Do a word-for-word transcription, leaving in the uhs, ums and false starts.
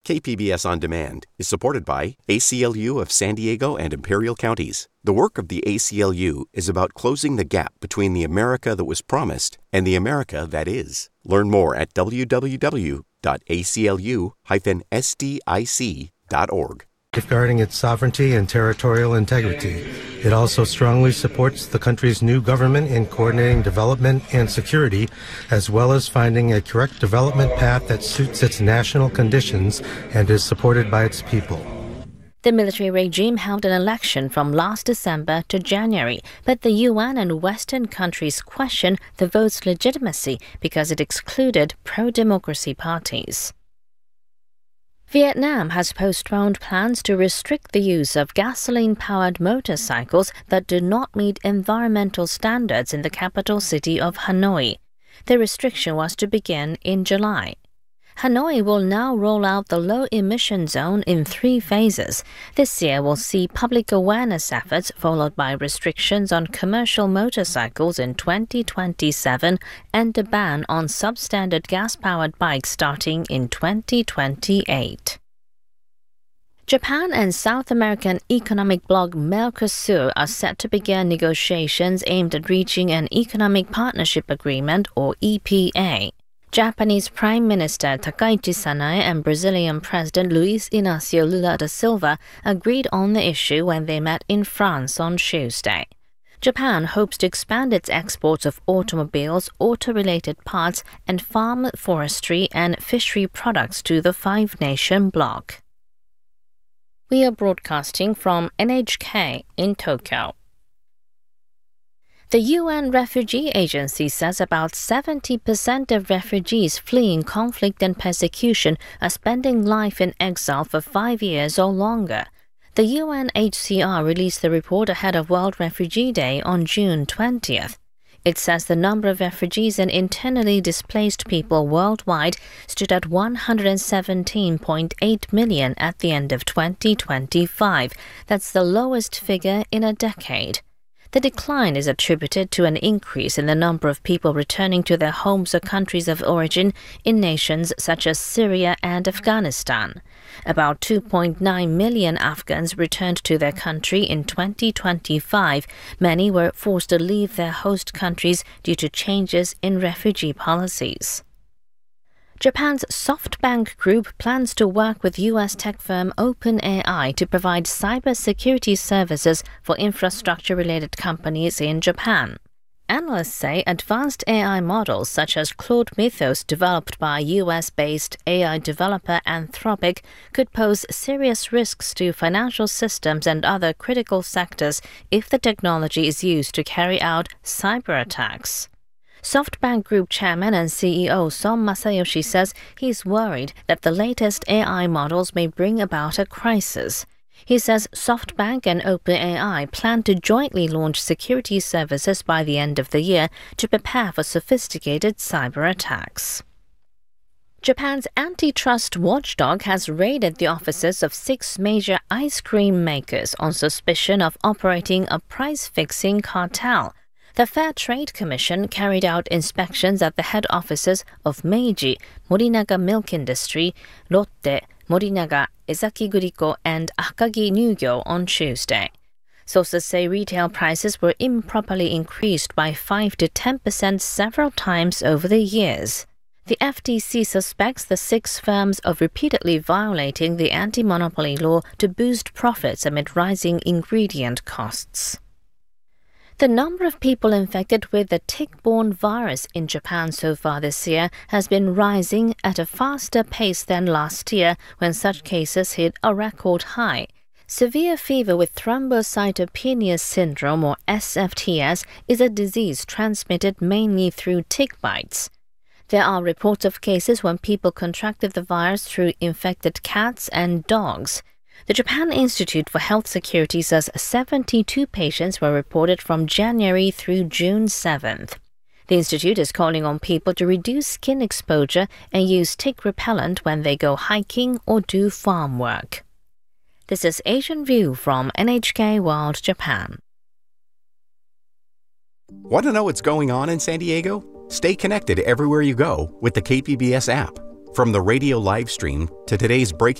K P B S On Demand is supported by A C L U of San Diego and Imperial Counties. The work of the A C L U is about closing the gap between the America that was promised and the America that is. Learn more at w w w dot a c l u dash s d i c dot org. Safeguarding its sovereignty and territorial integrity. It also strongly supports the country's new government in coordinating development and security, as well as finding a correct development path that suits its national conditions and is supported by its people. The military regime held an election from last December to January, but the U N and Western countries question the vote's legitimacy because it excluded pro-democracy parties. Vietnam has postponed plans to restrict the use of gasoline-powered motorcycles that do not meet environmental standards in the capital city of Hanoi. The restriction was to begin in July. Hanoi will now roll out the low-emission zone in three phases. This year will see public awareness efforts followed by restrictions on commercial motorcycles in twenty twenty-seven and a ban on substandard gas-powered bikes starting in twenty twenty-eight. Japan and South American economic bloc Mercosur are set to begin negotiations aimed at reaching an economic partnership agreement, or E P A. Japanese Prime Minister Takaichi Sanae and Brazilian President Luiz Inácio Lula da Silva agreed on the issue when they met in France on Tuesday. Japan hopes to expand its exports of automobiles, auto-related parts, and farm, forestry, and fishery products to the five-nation bloc. We are broadcasting from N H K in Tokyo. The U N Refugee Agency says about seventy percent of refugees fleeing conflict and persecution are spending life in exile for five years or longer. The U N H C R released the report ahead of World Refugee Day on June twentieth. It says the number of refugees and internally displaced people worldwide stood at one hundred seventeen point eight million at the end of twenty twenty-five. That's the lowest figure in a decade. The decline is attributed to an increase in the number of people returning to their homes or countries of origin in nations such as Syria and Afghanistan. About two point nine million Afghans returned to their country in twenty twenty-five. Many were forced to leave their host countries due to changes in refugee policies. Japan's SoftBank Group plans to work with U S tech firm OpenAI to provide cybersecurity services for infrastructure-related companies in Japan. Analysts say advanced A I models such as Claude Mythos, developed by U S-based A I developer Anthropic, could pose serious risks to financial systems and other critical sectors if the technology is used to carry out cyber attacks. SoftBank Group chairman and C E O Son Masayoshi says he's worried that the latest A I models may bring about a crisis. He says SoftBank and OpenAI plan to jointly launch security services by the end of the year to prepare for sophisticated cyber attacks. Japan's antitrust watchdog has raided the offices of six major ice cream makers on suspicion of operating a price-fixing cartel. The Fair Trade Commission carried out inspections at the head offices of Meiji, Morinaga Milk Industry, Lotte, Morinaga, Ezaki Guriko, and Akagi Nugyo on Tuesday. Sources say retail prices were improperly increased by five to ten percent several times over the years. The F T C suspects the six firms of repeatedly violating the anti-monopoly law to boost profits amid rising ingredient costs. The number of people infected with the tick-borne virus in Japan so far this year has been rising at a faster pace than last year, when such cases hit a record high. Severe fever with thrombocytopenia syndrome, or S F T S, is a disease transmitted mainly through tick bites. There are reports of cases when people contracted the virus through infected cats and dogs. The Japan Institute for Health Security says seventy-two patients were reported from January through June seventh. The institute is calling on people to reduce skin exposure and use tick repellent when they go hiking or do farm work. This is Asian View from N H K World Japan. Want to know what's going on in San Diego? Stay connected everywhere you go with the K P B S app. From the radio live stream to today's breaking